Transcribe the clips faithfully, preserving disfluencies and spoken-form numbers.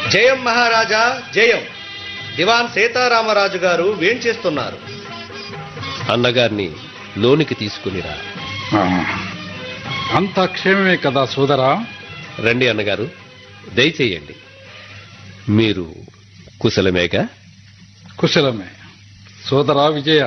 జయం మహారాజా జయం. దివాన్ సీతారామరాజు గారు వేంచేస్తున్నారు. అన్నగారిని లోనికి తీసుకునిరా. ఆ, అంతా క్షేమమే కదా సోదరా? రండి అన్నగారు, దయచేయండి. మీరు కుశలమేగా? కుశలమే సోదరా విజయ.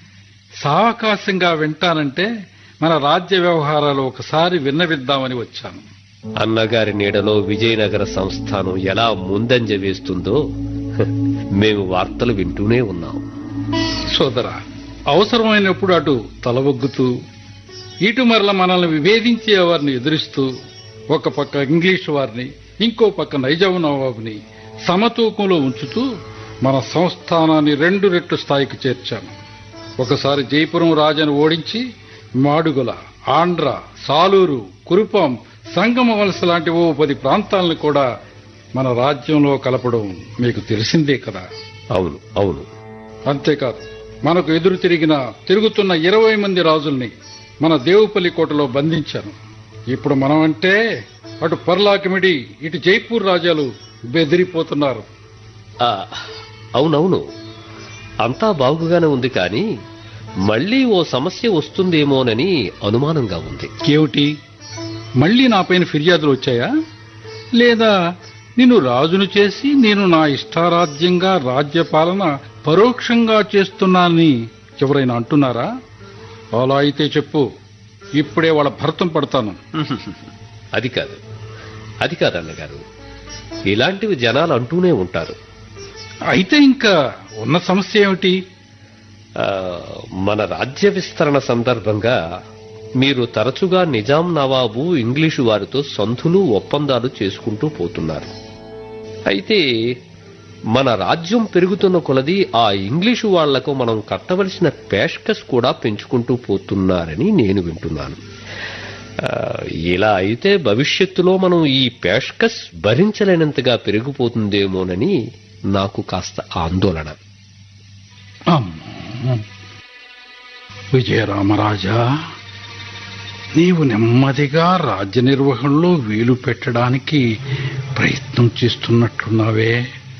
సావకాశంగా వింటానంటే మన రాజ్య వ్యవహారాలు ఒకసారి విన్నవిద్దామని వచ్చాను. అన్నగారి నీడలో విజయనగర సంస్థానం ఎలా ముందంజ వేస్తుందో హ, మేము వార్తలు వింటూనే ఉన్నాం. సోదరా, అవసరమైనప్పుడు అటు తలవొగ్గుతూ ఇటు మరల మనల్ని విభేదించే వారిని ఎదురిస్తూ ఒక పక్క ఇంగ్లీష్ వారిని ఇంకో పక్క నైజాం నవాబుని సమతూకంలో ఉంచుతూ మన సంస్థానాన్ని రెండు రెట్లు స్థాయికి చేర్చాము. ఒకసారి జైపురం రాజాను ఓడించి మాడుగుల, ఆంధ్ర, సాలూరు, కురుపాం, సంగమ వలస లాంటి ఓ పది ప్రాంతాలను కూడా మన రాజ్యంలో కలపడం మీకు తెలిసిందే కదా? అవును అవును. అంతేకాదు, మనకు ఎదురు తిరిగిన తిరుగుతున్న ఇరవై మంది రాజుల్ని మన దేవుపల్లి కోటలో బంధించాను. ఇప్పుడు మనం అంటే అటు పర్లాకిమిడి, ఇటు జైపూర్ రాజాలు బెదిరిపోతున్నారు. ఆ, అవునవును, అంతా బాగుగానే ఉంది. కానీ మళ్లీ ఓ సమస్య వస్తుందేమోనని అనుమానంగా ఉంది. ఏమిటి? మళ్లీ నాపైన ఫిర్యాదులు వచ్చాయా? లేదా నిన్ను రాజును చేసి నేను నా ఇష్టారాజ్యంగా రాజ్యపాలన పరోక్షంగా చేస్తున్నానని ఎవరైనా అంటున్నారా? అలా అయితే చెప్పు, ఇప్పుడే వాళ్ళ భర్తం పడతాను. అది కాదు అది కాదు అన్నగారు, ఇలాంటివి జనాలు అంటూనే ఉంటారు. అయితే ఇంకా ఉన్న సమస్య ఏమిటి? ఆ, మన రాజ్య విస్తరణ సందర్భంగా మీరు తరచుగా నిజాం నవాబు ఇంగ్లీషు వారితో సంధులు, ఒప్పందాలు చేసుకుంటూ పోతున్నారు. అయితే మన రాజ్యం పెరుగుతున్న కొలది ఆ ఇంగ్లీషు వాళ్లకు మనం కట్టవలసిన పేష్కస్ కూడా పెంచుకుంటూ పోతున్నారని నేను వింటున్నాను. ఆ, ఇలా అయితే భవిష్యత్తులో మనం ఈ పేష్కస్ భరించలేనంతగా పెరిగిపోతుందేమోనని నాకు కాస్త ఆందోళన. అమ్మో, విజయరామరాజా, నీవు నెమ్మదిగా రాజ్య నిర్వహణలో వీలు పెట్టడానికి ప్రయత్నం చేస్తున్నట్లున్నావే.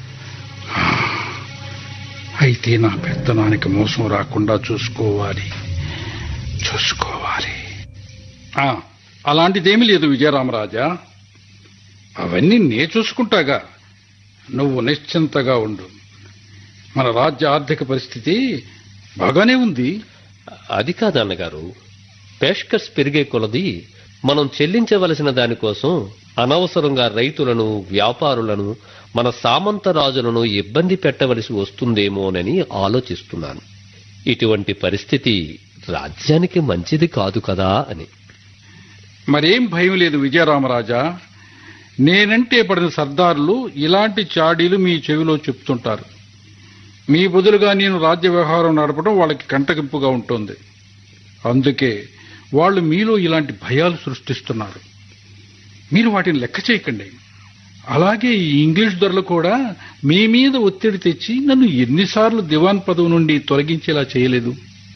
అయితే నా పెత్తనానికి మోసం రాకుండా చూసుకోవాలి చూసుకోవాలి ఆ, అలాంటిదేమీ లేదు విజయరామరాజా. అవన్నీ నే చూసుకుంటాగా, నువ్వు నిశ్చింతగా ఉండు. మన రాజ్య ఆర్థిక పరిస్థితి బాగానే ఉంది. అది కాదు అన్నగారు, పేష్కస్ పెరిగే కొలది మనం చెల్లించవలసిన దానికోసం అనవసరంగా రైతులను, వ్యాపారులను, మన సామంత రాజులను ఇబ్బంది పెట్టవలసి వస్తుందేమోనని ఆలోచిస్తున్నాను. ఇటువంటి పరిస్థితి రాజ్యానికి మంచిది కాదు కదా అని. మరేం భయం లేదు విజయరామరాజా. నేనంటే పడిన సర్దారులు ఇలాంటి చాడీలు మీ చెవిలో చెప్తుంటారు. మీ బదులుగా నేను రాజ్య వ్యవహారం నడపడం వాళ్ళకి కంటగింపుగా ఉంటుంది. అందుకే వాళ్ళు మీలో ఇలాంటి భయాలు సృష్టిస్తున్నారు. మీరు వాటిని లెక్క చేయకండి. అలాగే ఈ ఇంగ్లీష్ దొరలు కూడా మీ మీద ఒత్తిడి తెచ్చి నన్ను ఎన్నిసార్లు దివాన్ పదవి నుండి తొలగించేలా చేయలేదు.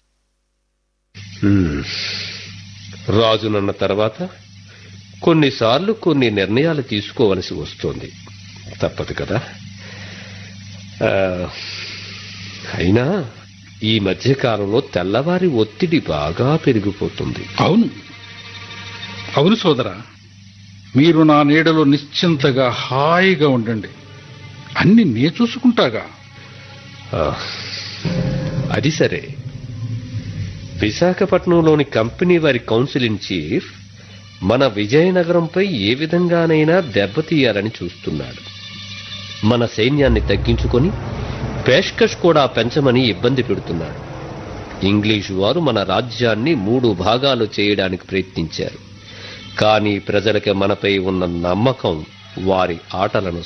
హ్మ్. రాజునన్న తర్వాత కొన్నిసార్లు కొన్ని నిర్ణయాలు తీసుకోవలసి వస్తోంది. తప్పదు కదా. ఆ, అయినా ఈ మధ్యకాలంలో తెల్లవారి ఒత్తిడి బాగా పెరిగిపోతుంది. అవును అవును సోదరా, మీరు నా నీడలో నిశ్చింతగా హాయిగా ఉండండి. అన్ని నే చూసుకుంటాగా. ఆ, అది సరే. విశాఖపట్నంలోని కంపెనీ వారి కౌన్సిల్ ఇన్ చీఫ్ మన విజయనగరంపై ఏ విధంగానైనా దెబ్బతీయాలని చూస్తున్నాడు. మన సైన్యాన్ని తగ్గించుకొని పేష్కష్ కూడా పెంచమని ఇబ్బంది పెడుతున్నాడు. ఇంగ్లీషు వారు మన రాజ్యాన్ని మూడు భాగాలు చేయడానికి ప్రయత్నించారు. కానీ ప్రజలకి మనపై ఉన్న నమ్మకం వారి ఆటలను